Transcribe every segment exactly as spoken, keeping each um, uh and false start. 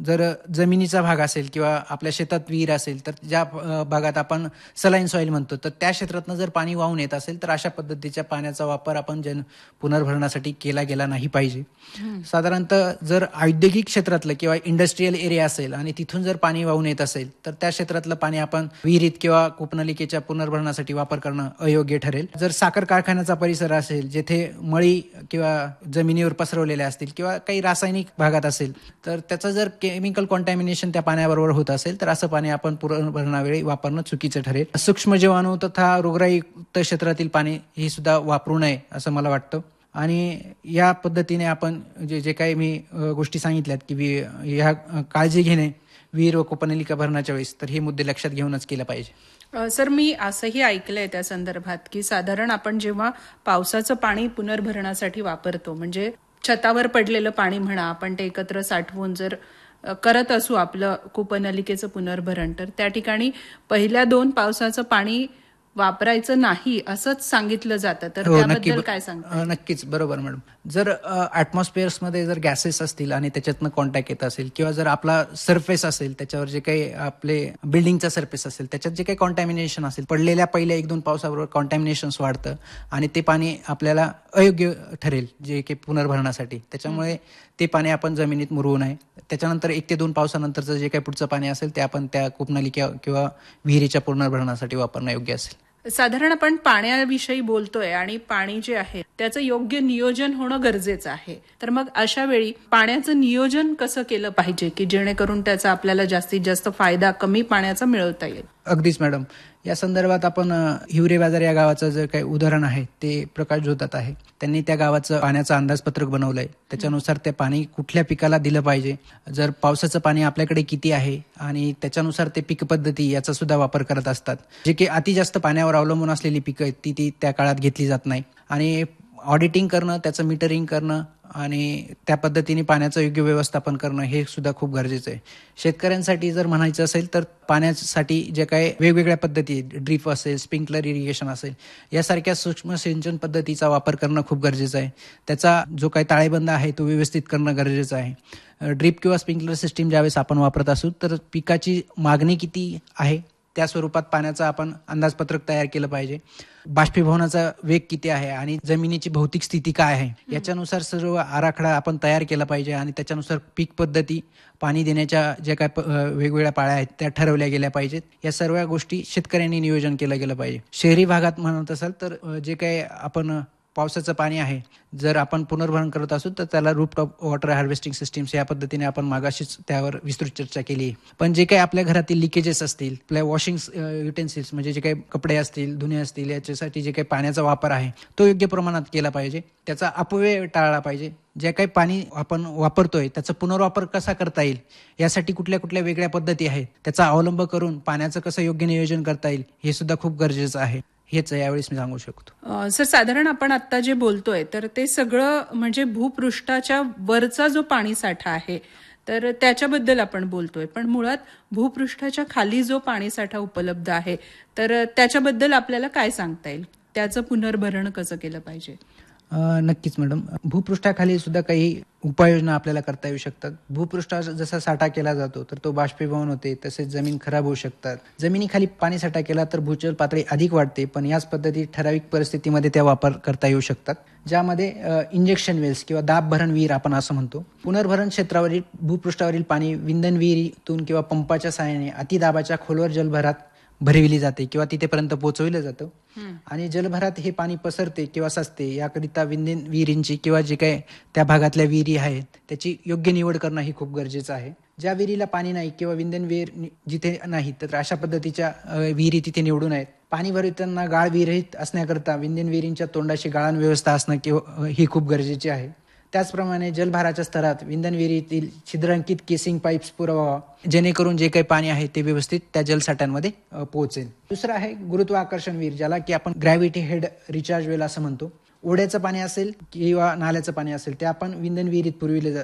जर जमिनीचा भाग असेल किंवा आपल्या शेतात विहीर असेल तर ज्या अ, भागात आपण सलाईन सॉईल म्हणतो तर त्या क्षेत्रातनं जर पाणी वाहून येत असेल तर अशा पद्धतीच्या पाण्याचा वापर आपण जन पुनर्भरणासाठी केला गेला नाही पाहिजे. साधारणतः जर औद्योगिक क्षेत्रातलं किंवा इंडस्ट्रीयल एरिया असेल आणि तिथून जर पाणी वाहून येत असेल तर त्या क्षेत्रातलं पाणी आपण विहिरीत किंवा कूपनलिकेच्या पुनर्भरणासाठी वापर करणं अयोग्य ठरेल. जर साखर कारखान्याचा परिसर असेल जेथे मळी किंवा जमिनीवर पसरवलेल्या असतील किंवा काही रासायनिक भागात असेल तर त्याचं जर केमिकल कॉन्टॅमिनेशन त्या पाण्याबरोबर होत असेल तर असं पाणी आपण पुनर्भरणावेळी वापरणं चुकीचं ठरेल. सूक्ष्म जीवाणू तथा रोगराईयुक्त क्षेत्रातील पाणी हे सुद्धा वापरू नये असं मला वाटतं. आणि या पद्धतीने आपण जे जे काही मी अ, गोष्टी सांगितल्यात की वि- ह्या काळजी घेणे विहीर व कूपनलिका भरणाच्या वेळेस तर हे मुद्दे लक्षात घेऊनच केलं पाहिजे. अ, सर मी असंही ऐकलंय त्या संदर्भात की साधारण आपण जेव्हा पावसाचं पाणी पुनर्भरणासाठी वापरतो म्हणजे छतावर पडलेलं पाणी म्हणा आपण ते एकत्र साठवून जर अ, करत असू आपलं कूपनलिकेचं पुनर्भरण तर त्या ठिकाणी पहिल्या दोन पावसाचं पाणी वापरायचं नाही असंच सांगितलं जातं तर हो, नक्की. त्याबद्दल काय सांगता? अ, नक्कीच बरोबर मॅडम. जर ॲटमॉस्फिअर्समध्ये जर गॅसेस असतील आणि त्याच्यातनं कॉन्टॅक्ट येत असेल किंवा जर आपला सरफेस असेल त्याच्यावर जे काही आपले बिल्डिंगचा सरफेस असेल त्याच्यात जे काही कॉन्टॅमिनेशन असेल पडलेल्या पहिल्या एक दोन पावसाबरोबर कॉन्टॅमिनेशन्स वाढतं आणि ते पाणी आपल्याला अयोग्य ठरेल जे काही पुनर्भरणासाठी. त्याच्यामुळे ते पाणी आपण जमिनीत मुरवू नये. त्याच्यानंतर एक ते दोन पावसानंतरचं जे काही पुढचं पाणी असेल ते आपण त्या कूपनलिका किंवा विहिरीच्या पुनर्भरणासाठी वापरणं योग्य असेल. साधारण आपण पाण्याविषयी बोलतोय आणि पाणी जे आहे त्याचं योग्य नियोजन होणं गरजेचं आहे. तर मग अशा वेळी पाण्याचं नियोजन कसं केलं पाहिजे की जेणेकरून त्याचा आपल्याला जास्तीत जास्त फायदा कमी पाण्याचा मिळवता येईल? अगदीच मॅडम. या संदर्भात आपण अ, हिवरे बाजार या गावाचं जे काही उदाहरण आहे ते प्रकाश जोतात आहे. त्यांनी त्या गावाचं पाण्याचं अंदाजपत्रक बनवलंय. त्याच्यानुसार ते पाणी कुठल्या पिकाला दिलं पाहिजे, जर पावसाचं पाणी आपल्याकडे किती आहे आणि त्याच्यानुसार ते पीक पद्धती याचा सुद्धा वापर करत असतात. जे की अति जास्त पाण्यावर अवलंबून असलेली पिकं आहेत ती ती त्या काळात घेतली जात नाही. आणि ऑडिटिंग करणं, त्याचं मीटरिंग करणं आणि त्या पद्धतीने पाण्याचं योग्य व्यवस्थापन करणं हे सुद्धा खूप गरजेचं आहे. शेतकऱ्यांसाठी जर म्हणायचं असेल तर पाण्यासाठी जे काही वेगवेगळ्या पद्धती ड्रीप असेल, स्प्रिंकलर इरिगेशन असेल यासारख्या सूक्ष्म सिंचन पद्धतीचा वापर करणं खूप गरजेचं आहे. त्याचा जो काही ताळेबंद आहे तो व्यवस्थित करणं गरजेचं आहे. ड्रीप किंवा स्प्रिंकलर सिस्टीम ज्यावेळेस आपण वापरत असू तर पिकाची मागणी किती आहे त्या स्वरूपात पाण्याचं आपण अंदाजपत्रक तयार केलं पाहिजे. बाष्पीभवनाचा वेग किती आहे आणि जमिनीची भौतिक स्थिती काय आहे याच्यानुसार सर्व आराखडा आपण तयार केला पाहिजे आणि त्याच्यानुसार पीक पद्धती, पाणी देण्याच्या ज्या काय वेगवेगळ्या पाळ्या आहेत त्या ठरवल्या गेल्या पाहिजेत. या सर्व गोष्टी शेतकऱ्यांनी नियोजन केलं गेलं पाहिजे. शहरी भागात म्हणत असाल तर जे काही आपण पावसाचं पाणी आहे जर आपण पुनर्भरण करत असू तर त्याला रूफटॉप वॉटर हार्वेस्टिंग सिस्टीम्स या पद्धतीने आपण मागाशीच त्यावर विस्तृत चर्चा केली आहे. पण जे काही आपल्या घरातील लिकेजेस असतील, आपल्या वॉशिंग युटेन्सिल्स म्हणजे जे काही कपडे असतील, धुणे असतील याच्यासाठी जे काही पाण्याचा वापर आहे तो योग्य प्रमाणात केला पाहिजे. त्याचा अपव्यय टाळला पाहिजे. जे काही पाणी आपण वापरतोय त्याचा पुनर्वापर कसा करता येईल यासाठी कुठल्या कुठल्या वेगळ्या पद्धती आहेत त्याचा अवलंब करून पाण्याचं कसं योग्य नियोजन करता येईल हे सुद्धा खूप गरजेचं आहे. हेच यावेळेस मी सांगू शकतो. सर साधारण आपण आता जे बोलतोय तर ते सगळं म्हणजे भूपृष्ठाच्या वरचा जो पाणी साठा आहे तर त्याच्याबद्दल आपण बोलतोय पण मुळात भूपृष्ठाच्या खाली जो पाणी साठा उपलब्ध आहे तर त्याच्याबद्दल आपल्याला काय सांगता येईल? त्याचं पुनर्भरण कसं केलं पाहिजे? नक्कीच मॅडम. भूपृष्ठाखाली सुद्धा काही उपाययोजना आपल्याला करता येऊ शकतात. भूपृष्ठाचा जसा साठा केला जातो तर तो बाष्पीभवन होते, तसेच जमीन खराब होऊ शकतात. जमिनीखाली पाणी साठा केला तर भूजल पातळी अधिक वाढते पण याच पद्धती ठराविक परिस्थितीमध्ये त्या वापर करता येऊ शकतात ज्यामध्ये इंजेक्शन वेल्स किंवा दाब भरण विहीर आपण असं म्हणतो. पुनर्भरण क्षेत्रावरील भूपृष्ठावरील पाणी विंधन विहिरीतून किंवा पंपाच्या सहाय्याने अतिदाबाच्या खोलवर जलभरात भरविली जाते किंवा तिथेपर्यंत पोहोचवलं जातं आणि जलभरात हे पाणी पसरते किंवा साचते याकरिता विंधन विहिरींची किंवा जे काही त्या भागातल्या विहिरी आहेत त्याची योग्य निवड करणं हे खूप गरजेचं आहे. ज्या विहिरीला पाणी नाही किंवा विंधन विहीर जिथे नाही तर अशा पद्धतीच्या विहिरी तिथे निवडून आहेत. पाणी भरताना गाळ विरहित असण्याकरता विंधन विहिरींच्या तोंडाशी गाळण व्यवस्था असणं किंवा ही खूप गरजेची आहे. त्याचप्रमाणे जलभाराच्या स्तरात विंधन विहिरीतील छिद्रांकित केसिंग पाईप्स पुरवावा जेणेकरून जे काही पाणी आहे ते व्यवस्थित त्या जलसाठ्यांमध्ये पोहोचेल. दुसरं आहे गुरुत्वाकर्षण विहीर ज्याला की आपण ग्रॅव्हिटी हेड रिचार्ज वेल असं म्हणतो. ओढ्याचं पाणी असेल किंवा नाल्याचं पाणी असेल ते आपण विंधन विहिरीत पुरविले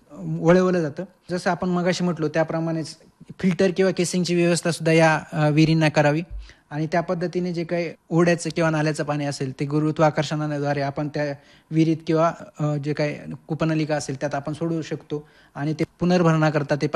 वळवलं जातं. जसं आपण मगाशी म्हटलो त्याप्रमाणेच फिल्टर किंवा केसिंगची व्यवस्था सुद्धा या विहिरींना करावी आणि त्या पद्धतीने जे काही ओढ्याचं किंवा नाल्याचं पाणी असेल ते गुरुत्वाकर्षणाद्वारे आपण त्या विहिरीत किंवा जे काही कूपनलिका असेल त्यात आपण सोडू शकतो आणि ते पुनर्भरणाकरता ते